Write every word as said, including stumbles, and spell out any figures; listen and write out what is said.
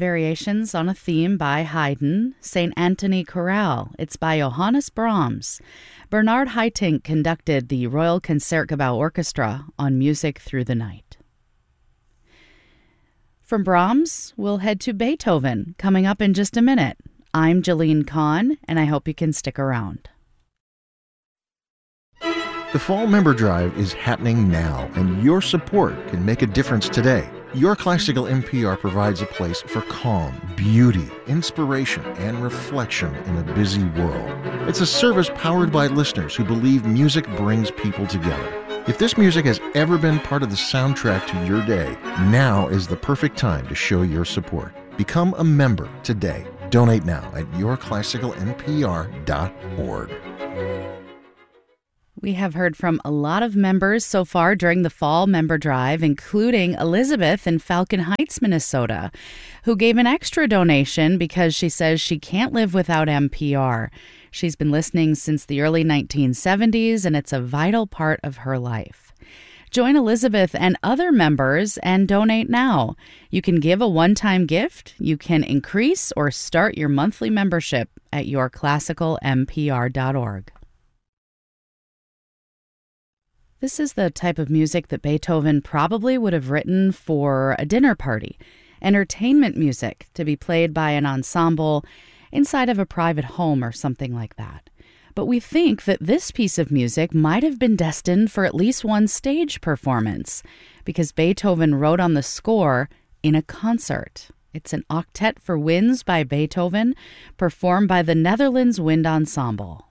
Variations on a Theme by Haydn, Saint Anthony Chorale. It's by Johannes Brahms. Bernard Haitink conducted the Royal Concertgebouw Orchestra on Music Through the Night. From Brahms, we'll head to Beethoven, coming up in just a minute. I'm Jalene Kahn, and I hope you can stick around. The Fall Member Drive is happening now, and your support can make a difference today. Your Classical N P R provides a place for calm, beauty, inspiration, and reflection in a busy world. It's a service powered by listeners who believe music brings people together. If this music has ever been part of the soundtrack to your day, now is the perfect time to show your support. Become a member today. Donate now at your classical n p r dot org. We have heard from a lot of members so far during the Fall Member Drive, including Elizabeth in Falcon Heights, Minnesota, who gave an extra donation because she says she can't live without N P R. She's been listening since the early nineteen seventies, and it's a vital part of her life. Join Elizabeth and other members and donate now. You can give a one-time gift. You can increase or start your monthly membership at your classical n p r dot org. This is the type of music that Beethoven probably would have written for a dinner party, entertainment music to be played by an ensemble inside of a private home or something like that. But we think that this piece of music might have been destined for at least one stage performance, because Beethoven wrote on the score in a concert. It's an octet for winds by Beethoven, performed by the Netherlands Wind Ensemble.